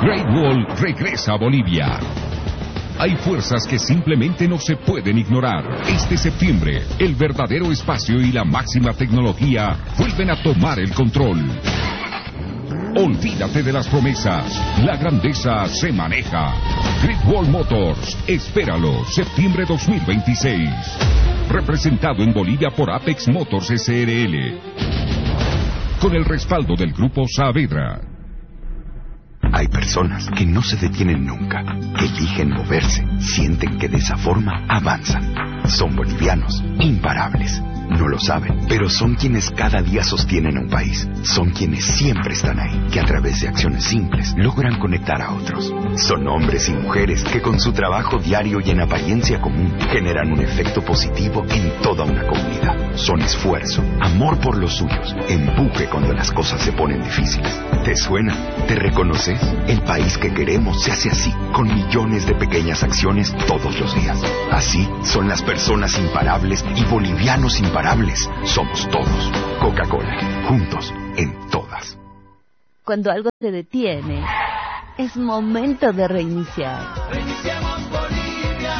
Great Wall regresa a Bolivia. Hay fuerzas que simplemente no se pueden ignorar. Este septiembre, el verdadero espacio y la máxima tecnología vuelven a tomar el control. Olvídate de las promesas. La grandeza se maneja. Great Wall Motors. Espéralo, septiembre 2026. Representado en Bolivia por Apex Motors SRL. Con el respaldo del Grupo Saavedra. Hay personas que no se detienen nunca, que eligen moverse, sienten que de esa forma avanzan. Son bolivianos, imparables. No lo saben, pero son quienes cada día sostienen a un país. Son quienes siempre están ahí, que a través de acciones simples logran conectar a otros. Son hombres y mujeres que con su trabajo diario y en apariencia común generan un efecto positivo en toda una comunidad. Son esfuerzo, amor por los suyos, empuje cuando las cosas se ponen difíciles. ¿Te suena? ¿Te reconoces? El país que queremos se hace así, con millones de pequeñas acciones todos los días. Así son las personas imparables y bolivianos imparables. Somos todos. Coca-Cola, juntos en todas. Cuando algo te detiene, es momento de reiniciar. Reiniciamos Bolivia.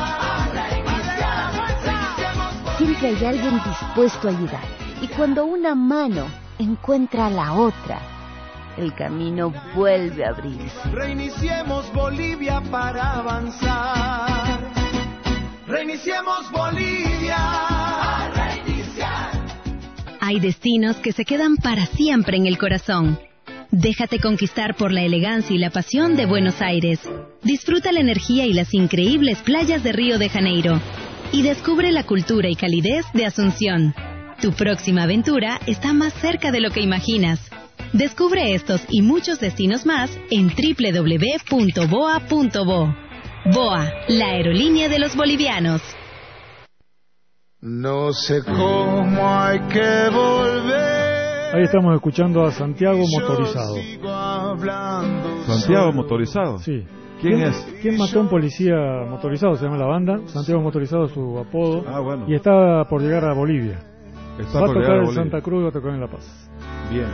Siempre hay alguien dispuesto a ayudar. Y cuando una mano encuentra a la otra, el camino vuelve a abrirse. Reiniciemos Bolivia para avanzar. Reiniciemos Bolivia. Hay destinos que se quedan para siempre en el corazón. Déjate conquistar por la elegancia y la pasión de Buenos Aires. Disfruta la energía y las increíbles playas de Río de Janeiro. Y descubre la cultura y calidez de Asunción. Tu próxima aventura está más cerca de lo que imaginas. Descubre estos y muchos destinos más en www.boa.bo. BOA, la aerolínea de los bolivianos. No sé cómo hay que volver. Ahí estamos escuchando a Santiago Motorizado. ¿Santiago Motorizado? Sí. ¿Quién es? ¿Quién mató a un policía motorizado? Se llama la banda. Santiago Motorizado es su apodo. Ah, bueno. Y está por llegar a Bolivia. Va a tocar en Santa Cruz y va a tocar en La Paz. Bien.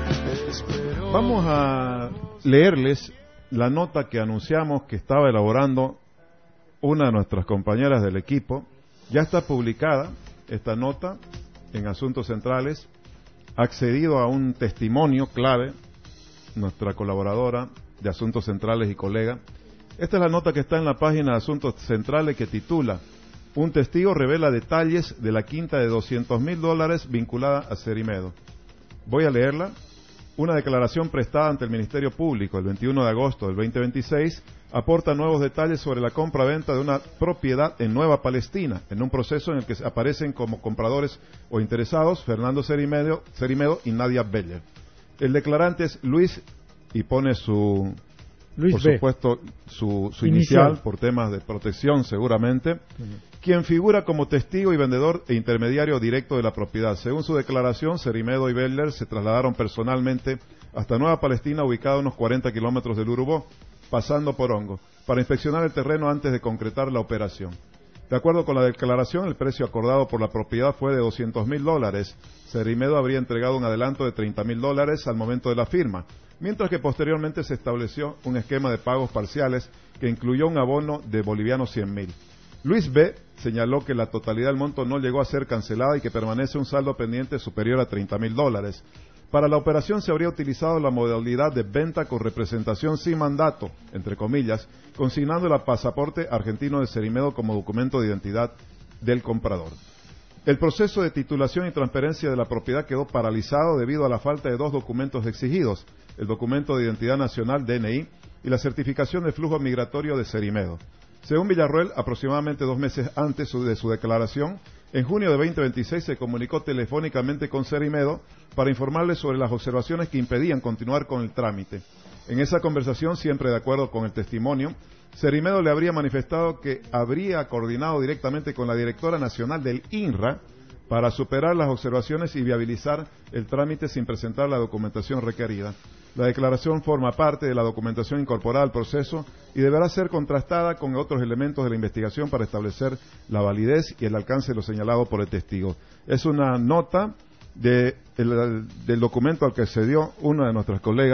Vamos a leerles la nota que anunciamos que estaba elaborando una de nuestras compañeras del equipo. Ya está publicada esta nota en Asuntos Centrales. Ha accedido a un testimonio clave nuestra colaboradora de Asuntos Centrales y colega. Esta es la nota que está en la página de Asuntos Centrales que titula: Un testigo revela detalles de la quinta de $200,000 vinculada a Cerimedo. Voy a leerla. Una declaración prestada ante el Ministerio Público el 21 de agosto del 2026 aporta nuevos detalles sobre la compra-venta de una propiedad en Nueva Palestina, en un proceso en el que aparecen como compradores o interesados Fernando Cerimedo y Nadia Beller. El declarante es Luis, y pone su, Luis por B. supuesto, su inicial, por temas de protección seguramente, quien figura como testigo y vendedor e intermediario directo de la propiedad. Según su declaración, Cerimedo y Beller se trasladaron personalmente hasta Nueva Palestina, ubicada a unos 40 kilómetros del Urubó, pasando por Hongo, para inspeccionar el terreno antes de concretar la operación. De acuerdo con la declaración, el precio acordado por la propiedad fue de $200,000. Cerimedo habría entregado un adelanto de $30,000 al momento de la firma, mientras que posteriormente se estableció un esquema de pagos parciales que incluyó un abono de bolivianos 100,000. Luis B. señaló que la totalidad del monto no llegó a ser cancelada y que permanece un saldo pendiente superior a $30,000. Para la operación se habría utilizado la modalidad de venta con representación sin mandato, entre comillas, consignando el pasaporte argentino de Cerimedo como documento de identidad del comprador. El proceso de titulación y transferencia de la propiedad quedó paralizado debido a la falta de dos documentos exigidos, el documento de identidad nacional DNI y la certificación de flujo migratorio de Cerimedo. Según Villarroel, aproximadamente 2 meses antes de su declaración, en junio de 2026 se comunicó telefónicamente con Cerimedo para informarle sobre las observaciones que impedían continuar con el trámite. En esa conversación, siempre de acuerdo con el testimonio, Cerimedo le habría manifestado que habría coordinado directamente con la directora nacional del INRA para superar las observaciones y viabilizar el trámite sin presentar la documentación requerida. La declaración forma parte de la documentación incorporada al proceso y deberá ser contrastada con otros elementos de la investigación para establecer la validez y el alcance de lo señalado por el testigo. Es una nota del documento al que accedió una de nuestras colegas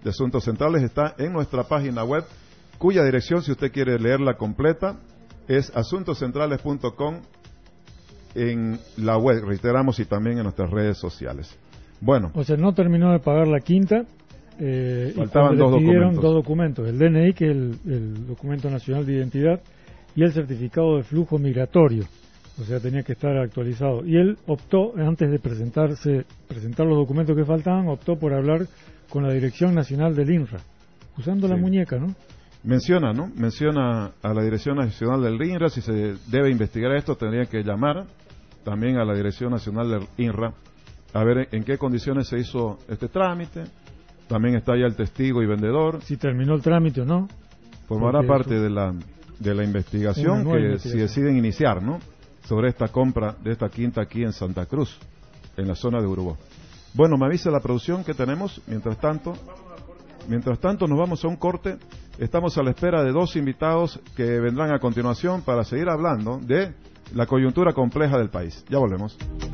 de Asuntos Centrales está en nuestra página web, cuya dirección, si usted quiere leerla completa, es asuntoscentrales.com en la web, reiteramos, y también en nuestras redes sociales. Bueno. O sea, no terminó de pagar la quinta. Faltaban dos documentos. El DNI, que es el documento nacional de identidad, y el certificado de flujo migratorio. O sea, tenía que estar actualizado. Y él optó, antes de presentar los documentos que faltaban, optó por hablar con la Dirección Nacional del INRA, usando la muñeca, ¿no? Menciona a la Dirección Nacional del INRA. Si se debe investigar esto, tendría que llamar también a la Dirección Nacional del INRA a ver en qué condiciones se hizo este trámite. También está ya el testigo y vendedor. Si terminó el trámite o no. Formará parte de la investigación que si deciden iniciar, ¿no?, sobre esta compra de esta quinta aquí en Santa Cruz, en la zona de Urubó. Bueno, me avisa la producción que tenemos. Mientras tanto nos vamos a un corte. Estamos a la espera de dos invitados que vendrán a continuación para seguir hablando de la coyuntura compleja del país. Ya volvemos.